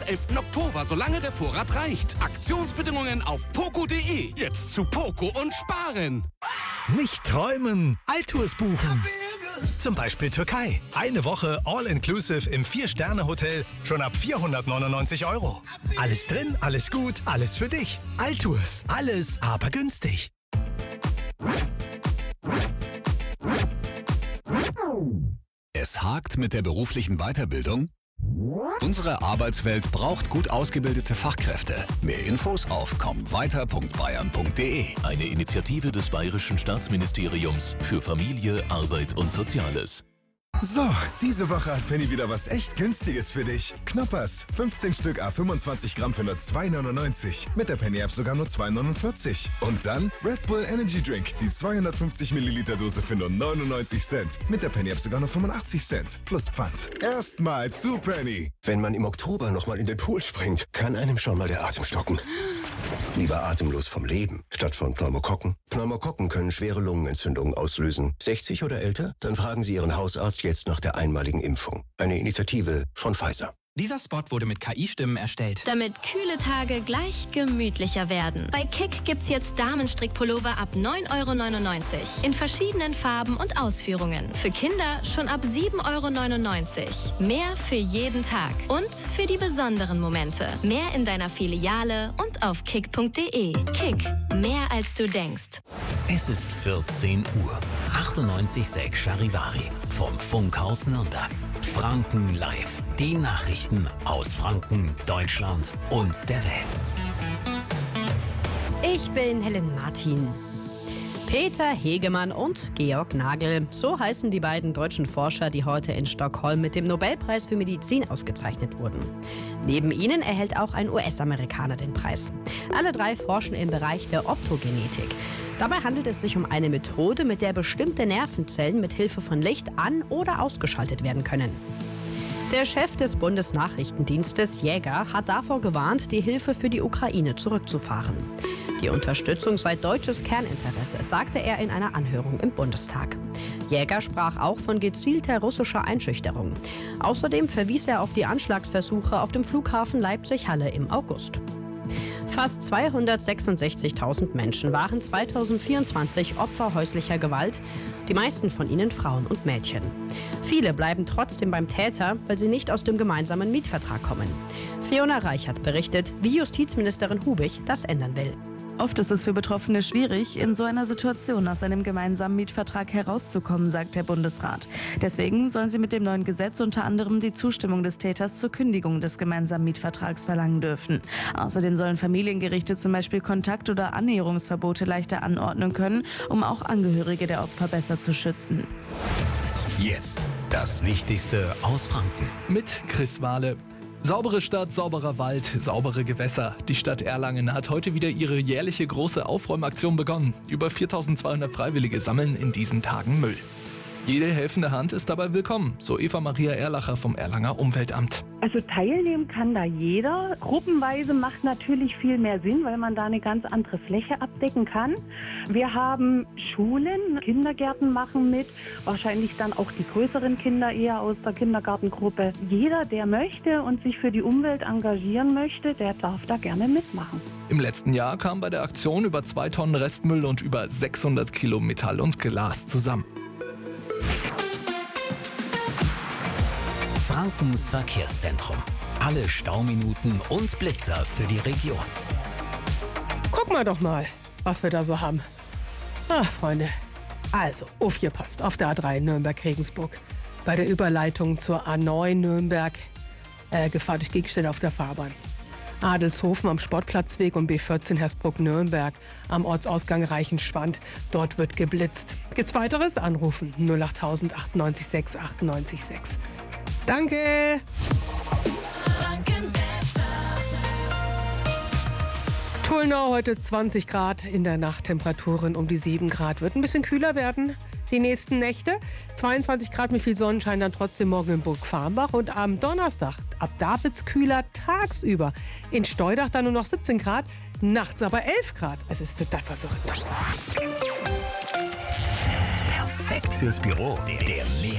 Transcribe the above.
11. Oktober, solange der Vorrat reicht. Aktionsbedingungen auf poco.de. Jetzt zu Poco und sparen. Nicht träumen, Altours buchen. Zum Beispiel Türkei. Eine Woche All-Inclusive im 4-Sterne-Hotel. Schon ab 499 €. Alles drin, alles gut, alles für dich. Altours. Alles, aber günstig. Es hakt mit der beruflichen Weiterbildung? Unsere Arbeitswelt braucht gut ausgebildete Fachkräfte. Mehr Infos auf kommweiter.bayern.de. Eine Initiative des Bayerischen Staatsministeriums für Familie, Arbeit und Soziales. So, diese Woche hat Penny wieder was echt Günstiges für dich. Knoppers, 15 Stück à 25 Gramm für nur 2,99. Mit der Penny-App sogar nur 2,49. Und dann Red Bull Energy Drink, die 250 Milliliter Dose für nur 99 Cent. Mit der Penny-App sogar nur 85 Cent. Plus Pfand. Erstmal zu Penny. Wenn man im Oktober nochmal in den Pool springt, kann einem schon mal der Atem stocken. Lieber atemlos vom Leben, statt von Pneumokokken. Pneumokokken können schwere Lungenentzündungen auslösen. 60 oder älter? Dann fragen Sie Ihren Hausarzt jetzt nach der einmaligen Impfung. Eine Initiative von Pfizer. Dieser Spot wurde mit KI-Stimmen erstellt. Damit kühle Tage gleich gemütlicher werden. Bei Kick gibt's jetzt Damenstrickpullover ab 9,99 € in verschiedenen Farben und Ausführungen. Für Kinder schon ab 7,99 €. Mehr für jeden Tag und für die besonderen Momente. Mehr in deiner Filiale und auf kick.de. Kick, mehr als du denkst. Es ist 14 Uhr. 98,6 Charivari vom Funkhaus Nürnberg. Franken live. Die Nachrichten aus Franken, Deutschland und der Welt. Ich bin Helen Martin. Peter Hegemann und Georg Nagel, so heißen die beiden deutschen Forscher, die heute in Stockholm mit dem Nobelpreis für Medizin ausgezeichnet wurden. Neben ihnen erhält auch ein US-Amerikaner den Preis. Alle drei forschen im Bereich der Optogenetik. Dabei handelt es sich um eine Methode, mit der bestimmte Nervenzellen mit Hilfe von Licht an- oder ausgeschaltet werden können. Der Chef des Bundesnachrichtendienstes, Jäger, hat davor gewarnt, die Hilfe für die Ukraine zurückzufahren. Die Unterstützung sei deutsches Kerninteresse, sagte er in einer Anhörung im Bundestag. Jäger sprach auch von gezielter russischer Einschüchterung. Außerdem verwies er auf die Anschlagsversuche auf dem Flughafen Leipzig-Halle im August. Fast 266.000 Menschen waren 2024 Opfer häuslicher Gewalt, die meisten von ihnen Frauen und Mädchen. Viele bleiben trotzdem beim Täter, weil sie nicht aus dem gemeinsamen Mietvertrag kommen. Fiona Reichert berichtet, wie Justizministerin Hubig das ändern will. Oft ist es für Betroffene schwierig, in so einer Situation aus einem gemeinsamen Mietvertrag herauszukommen, sagt der Bundesrat. Deswegen sollen sie mit dem neuen Gesetz unter anderem die Zustimmung des Täters zur Kündigung des gemeinsamen Mietvertrags verlangen dürfen. Außerdem sollen Familiengerichte zum Beispiel Kontakt- oder Annäherungsverbote leichter anordnen können, um auch Angehörige der Opfer besser zu schützen. Jetzt das Wichtigste aus Franken. Mit Chris Wahle. Saubere Stadt, sauberer Wald, saubere Gewässer. Die Stadt Erlangen hat heute wieder ihre jährliche große Aufräumaktion begonnen. Über 4.200 Freiwillige sammeln in diesen Tagen Müll. Jede helfende Hand ist dabei willkommen, so Eva Maria Erlacher vom Erlanger Umweltamt. Also teilnehmen kann da jeder. Gruppenweise macht natürlich viel mehr Sinn, weil man da eine ganz andere Fläche abdecken kann. Wir haben Schulen, Kindergärten machen mit, wahrscheinlich dann auch die größeren Kinder eher aus der Kindergartengruppe. Jeder, der möchte und sich für die Umwelt engagieren möchte, der darf da gerne mitmachen. Im letzten Jahr kamen bei der Aktion über 2 Tonnen Restmüll und über 600 Kilo Metall und Glas zusammen. Frankens Verkehrszentrum. Alle Stauminuten und Blitzer für die Region. Guck mal doch mal, was wir da so haben. Ach, Freunde. Also, aufgepasst auf der A3 Nürnberg-Regensburg. Bei der Überleitung zur A9 Nürnberg. Gefahr durch Gegenstände auf der Fahrbahn. Adelshofen am Sportplatzweg und B14 Hersbruck-Nürnberg am Ortsausgang Reichenschwand. Dort wird geblitzt. Gibt's weiteres? Anrufen 08000 98 6 98 6. Danke! Tullnau heute 20 Grad, in der Nacht Temperaturen um die 7 Grad. Wird ein bisschen kühler werden die nächsten Nächte. 22 Grad mit viel Sonnenschein, dann trotzdem morgen in Burgfarmbach. Und am Donnerstag, ab da wird's kühler tagsüber. In Steudach dann nur noch 17 Grad, nachts aber 11 Grad. Es ist total verwirrend. Perfekt fürs Büro. Der